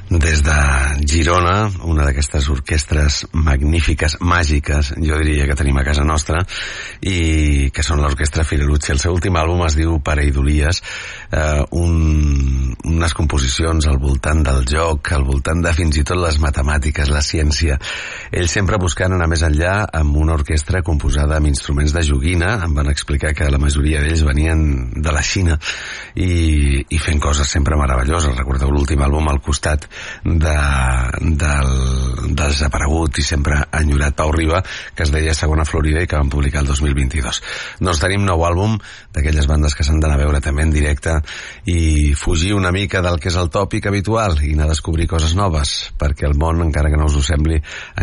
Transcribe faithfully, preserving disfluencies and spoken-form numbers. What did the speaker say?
des de Girona, una d'aquestes orquestres magnífiques, màgiques, jo diria que tenim a casa nostra, i que són l'Orquestra Firalucci. El seu últim àlbum es diu Pareidolies, eh, un, unes composicions al voltant del joc, al voltant de fins i tot les matemàtiques, la ciència. Ells sempre buscant anar més enllà amb una orquestra composada amb instruments de joguina. Em van explicar que la majoria d'ells venien de la Xina i, i fent coses sempre meravelloses. Recordeu l'últim àlbum al costat de, del, del desaparegut i sempre enyorat Pau Riba, que es deia Segona Florida i que van publicar el dos mil vint-i-dos. Doncs tenim nou àlbum d'aquelles bandes que s'han d'anar a veure també en directe i fugir una mica del que és el tòpic habitual i anar a descobrir coses noves, perquè el món, encara que no us ho sembli,